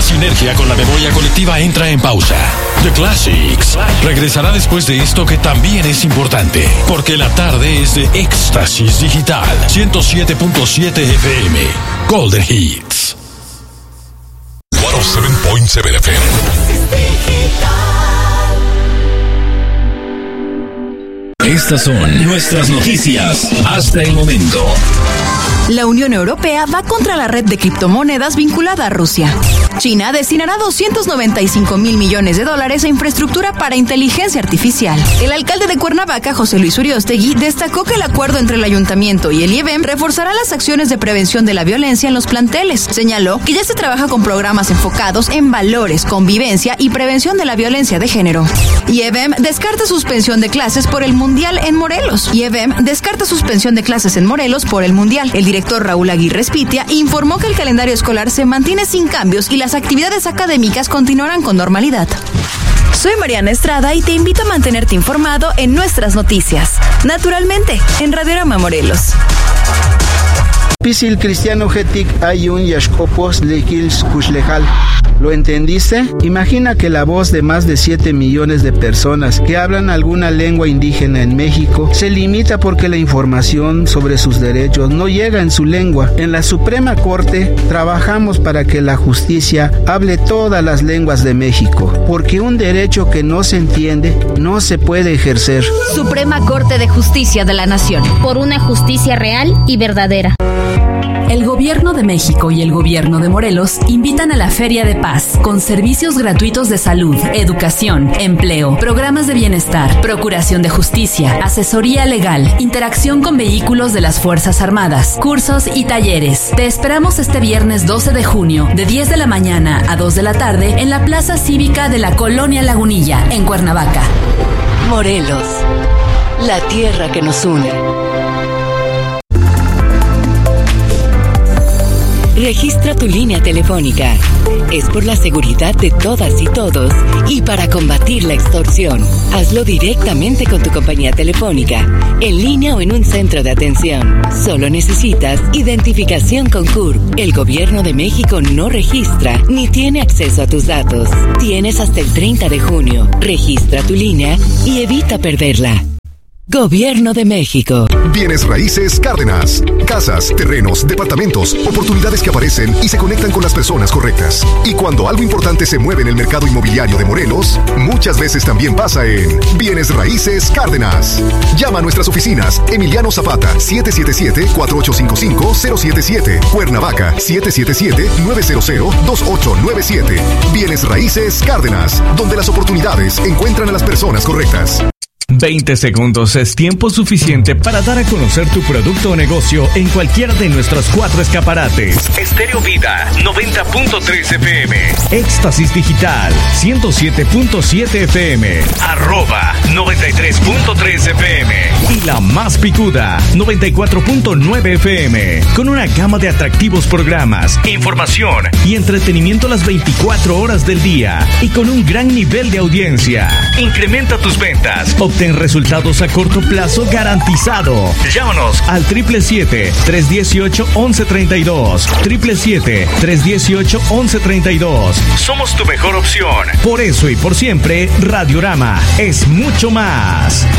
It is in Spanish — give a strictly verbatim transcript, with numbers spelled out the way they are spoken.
sinergia con la memoria colectiva entra en pausa. The Classics regresará después de esto que también es importante, porque la tarde es de Éxtasis Digital. ciento siete punto siete F M. Golden Hits. ciento siete punto siete F M. Estas son nuestras noticias hasta el momento. La Unión Europea va contra la red de criptomonedas vinculada a Rusia. China destinará doscientos noventa y cinco mil millones de dólares a infraestructura para inteligencia artificial. El alcalde de Cuernavaca, José Luis Uriostegui, destacó que el acuerdo entre el ayuntamiento y el I E B E M reforzará las acciones de prevención de la violencia en los planteles. Señaló que ya se trabaja con programas enfocados en valores, convivencia y prevención de la violencia de género. I E B E M descarta suspensión de clases por el Mundial en Morelos. I E B E M descarta suspensión de clases en Morelos por el Mundial. El director Raúl Aguirre Espitia informó que el calendario escolar se mantiene sin cambios y las actividades académicas continuarán con normalidad. Soy Mariana Estrada y te invito a mantenerte informado en nuestras noticias. Naturalmente, en Radiorama Morelos. Pisil Cristiano Getik Ayun Yashkopos Lekils Kushlejal. ¿Lo entendiste? Imagina que la voz de más de siete millones de personas que hablan alguna lengua indígena en México se limita porque la información sobre sus derechos no llega en su lengua. En la Suprema Corte trabajamos para que la justicia hable todas las lenguas de México, porque un derecho que no se entiende no se puede ejercer. Suprema Corte de Justicia de la Nación, por una justicia real y verdadera. El Gobierno de México y el Gobierno de Morelos invitan a la Feria de Paz, con servicios gratuitos de salud, educación, empleo, programas de bienestar, procuración de justicia, asesoría legal, interacción con vehículos de las Fuerzas Armadas, cursos y talleres. Te esperamos este viernes doce de junio, de diez de la mañana a dos de la tarde, en la Plaza Cívica de la Colonia Lagunilla, en Cuernavaca. Morelos, la tierra que nos une. Registra tu línea telefónica. Es por la seguridad de todas y todos y para combatir la extorsión. Hazlo directamente con tu compañía telefónica, en línea o en un centro de atención. Solo necesitas identificación con C U R P. El Gobierno de México no registra ni tiene acceso a tus datos. Tienes hasta el treinta de junio. Registra tu línea y evita perderla. Gobierno de México. Bienes Raíces Cárdenas. Casas, terrenos, departamentos, oportunidades que aparecen y se conectan con las personas correctas. Y cuando algo importante se mueve en el mercado inmobiliario de Morelos, muchas veces también pasa en Bienes Raíces Cárdenas. Llama a nuestras oficinas. Emiliano Zapata, siete siete siete, cuatro ocho cinco cinco, cero siete siete. Cuernavaca, siete siete siete, nueve cero cero, dos ocho nueve siete. Bienes Raíces Cárdenas, donde las oportunidades encuentran a las personas correctas. veinte segundos es tiempo suficiente para dar a conocer tu producto o negocio en cualquiera de nuestros cuatro escaparates. Estéreo Vida, noventa punto tres F M. Éxtasis Digital, ciento siete punto siete F M. Arroba, noventa y tres punto tres F M. Y la más picuda, noventa y cuatro punto nueve F M. Con una gama de atractivos programas, información y entretenimiento las veinticuatro horas del día. Y con un gran nivel de audiencia. Incrementa tus ventas. Obtén resultados a corto plazo garantizado. Llámanos al siete siete siete, tres uno ocho, once treinta y dos. siete siete siete, tres uno ocho, once treinta y dos. Somos tu mejor opción. Por eso y por siempre, Radiorama es mucho más.